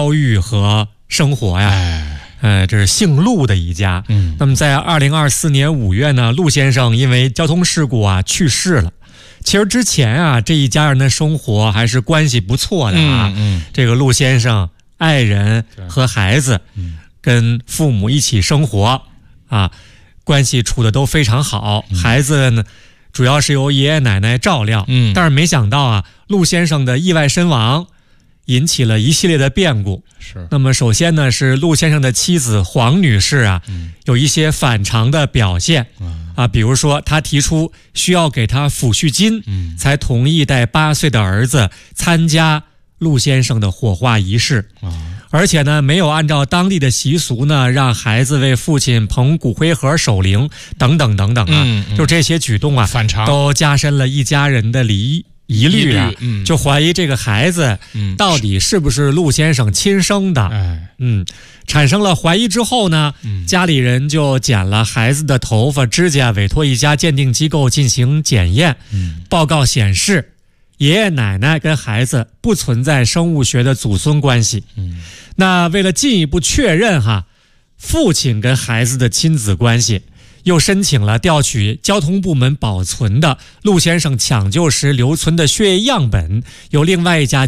教育和生活呀。这是姓陆的一家。那么在2024年5月呢，陆先生因为交通事故去世了。其实之前这一家人的生活还是关系不错的这个陆先生爱人和孩子跟父母一起生活关系处的都非常好。孩子呢主要是由爷爷奶奶照料。但是没想到陆先生的意外身亡引起了一系列的变故。那么首先呢，是陆先生的妻子黄女士有一些反常的表现比如说她提出需要给他抚恤金才同意带8岁的儿子参加陆先生的火化仪式。而且呢，没有按照当地的习俗呢，让孩子为父亲捧骨灰盒守灵等等等等就这些举动反常都加深了一家人的疑虑就怀疑这个孩子到底是不是陆先生亲生的。产生了怀疑之后呢，家里人就剪了孩子的头发指甲，委托一家鉴定机构进行检验。报告显示爷爷奶奶跟孩子不存在生物学的祖孙关系。那为了进一步确认父亲跟孩子的亲子关系，又申请了调取交通部门保存的陆先生抢救时留存的血液样本，由另外一家